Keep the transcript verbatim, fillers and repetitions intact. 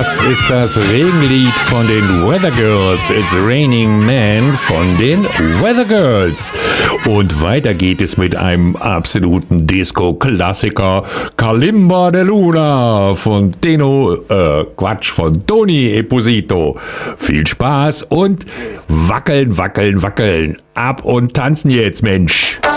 Das ist das Regenlied von den Weather Girls. It's Raining Man von den Weather Girls. Und weiter geht es mit einem absoluten Disco-Klassiker. Kalimba de Luna von Deno, äh, Quatsch, von Tony Esposito. Viel Spaß und wackeln, wackeln, wackeln. Ab und tanzen jetzt, Mensch.